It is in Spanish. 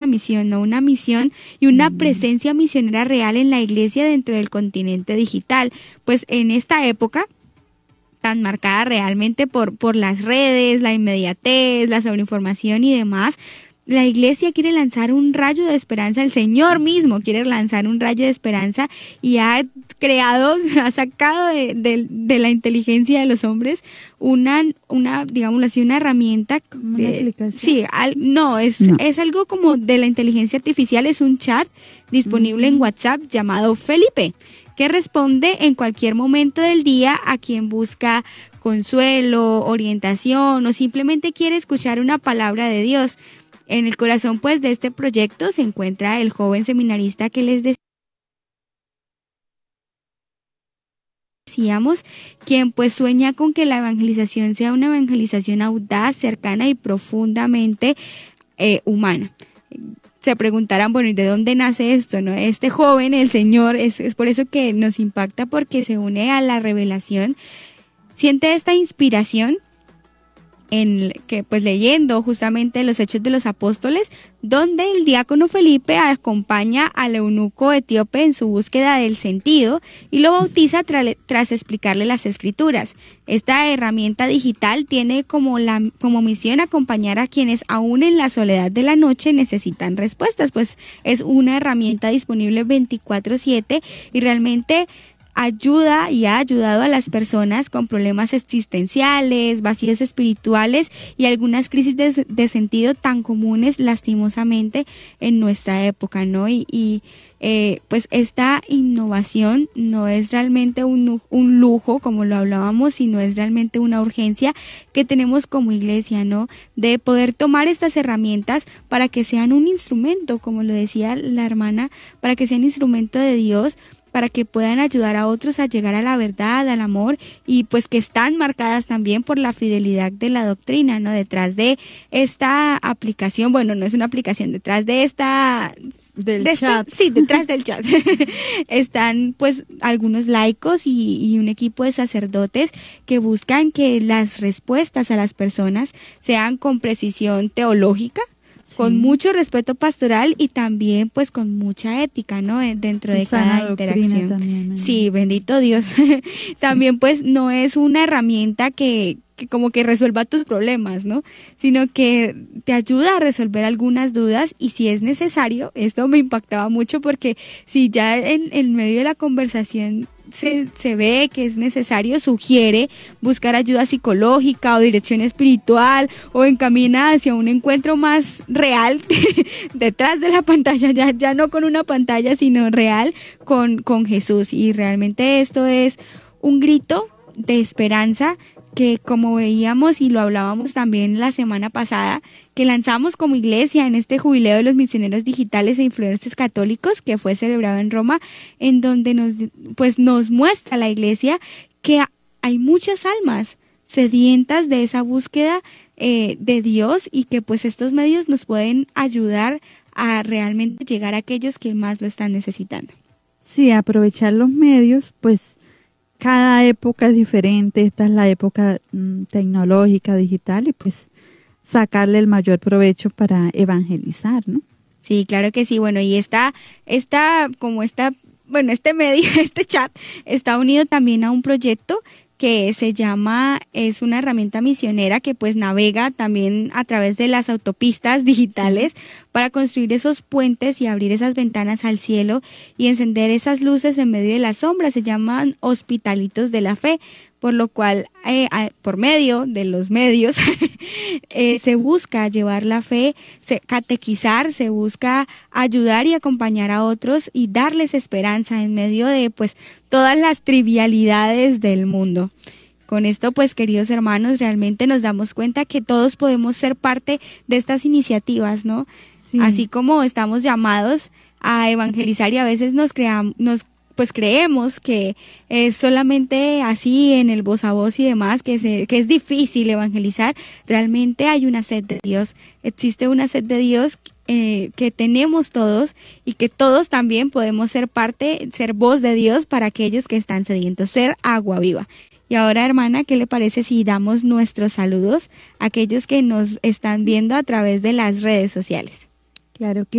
misión, ¿no? Una misión y una presencia misionera real en la iglesia dentro del continente digital. Pues en esta época tan marcada realmente por las redes, la inmediatez, la sobreinformación y demás, la iglesia quiere lanzar un rayo de esperanza, el Señor mismo quiere lanzar un rayo de esperanza y ha sacado de la inteligencia de los hombres una digámoslo así, una herramienta. ¿Una aplicación? Sí, es algo como de la inteligencia artificial, es un chat disponible en WhatsApp llamado Felipe, que responde en cualquier momento del día a quien busca consuelo, orientación o simplemente quiere escuchar una palabra de Dios. En el corazón pues de este proyecto se encuentra el joven seminarista que les decíamos, quien pues sueña con que la evangelización sea una evangelización audaz, cercana y profundamente humana. Se preguntarán, bueno, ¿y de dónde nace esto, no? Este joven, el Señor, es por eso que nos impacta, porque se une a la revelación, siente esta inspiración en que pues leyendo justamente los Hechos de los Apóstoles, donde el diácono Felipe acompaña al eunuco etíope en su búsqueda del sentido y lo bautiza tras explicarle las Escrituras. Esta herramienta digital tiene como misión acompañar a quienes aún en la soledad de la noche necesitan respuestas, pues es una herramienta disponible 24/7 y realmente ayuda y ha ayudado a las personas con problemas existenciales, vacíos espirituales y algunas crisis de sentido tan comunes lastimosamente en nuestra época, ¿no? Pues esta innovación no es realmente un lujo, como lo hablábamos, sino es realmente una urgencia que tenemos como iglesia, ¿no? De poder tomar estas herramientas para que sean un instrumento, como lo decía la hermana, para que sean instrumento de Dios, para que puedan ayudar a otros a llegar a la verdad, al amor, y pues que están marcadas también por la fidelidad de la doctrina, ¿no? Detrás de esta aplicación, bueno, no es una aplicación, detrás de esta... detrás del chat están pues algunos laicos y un equipo de sacerdotes que buscan que las respuestas a las personas sean con precisión teológica, con mucho respeto pastoral y también pues con mucha ética, ¿no? Dentro de cada interacción. También, sí, bendito Dios. También pues no es una herramienta que como que resuelva tus problemas, ¿no? Sino que te ayuda a resolver algunas dudas y si es necesario, esto me impactaba mucho porque si ya en medio de la conversación se ve que es necesario, sugiere buscar ayuda psicológica o dirección espiritual o encamina hacia un encuentro más real detrás de la pantalla, ya no con una pantalla, sino real con Jesús. Y realmente esto es un grito de esperanza que, como veíamos y lo hablábamos también la semana pasada, que lanzamos como iglesia en este jubileo de los misioneros digitales e influencers católicos que fue celebrado en Roma, en donde nos muestra la iglesia que hay muchas almas sedientas de esa búsqueda de Dios y que pues estos medios nos pueden ayudar a realmente llegar a aquellos que más lo están necesitando. Sí, aprovechar los medios, pues cada época es diferente, esta es la época tecnológica, digital, y pues sacarle el mayor provecho para evangelizar, ¿no? Sí, claro que sí. Bueno, y este medio, este chat está unido también a un proyecto que es una herramienta misionera que pues navega también a través de las autopistas digitales para construir esos puentes y abrir esas ventanas al cielo y encender esas luces en medio de las sombras. Se llaman Hospitalitos de la Fe, por lo cual por medio de los medios se busca llevar la fe, catequizar, se busca ayudar y acompañar a otros y darles esperanza en medio de pues todas las trivialidades del mundo. Con esto, pues, queridos hermanos, realmente nos damos cuenta que todos podemos ser parte de estas iniciativas, ¿no? Sí. Así como estamos llamados a evangelizar y a veces creemos que es solamente así en el voz a voz y demás, que es difícil evangelizar. Realmente hay una sed de Dios, existe una sed de Dios que tenemos todos y que todos también podemos ser voz de Dios para aquellos que están sedientos, ser agua viva. Y ahora, hermana, ¿qué le parece si damos nuestros saludos a aquellos que nos están viendo a través de las redes sociales? Claro que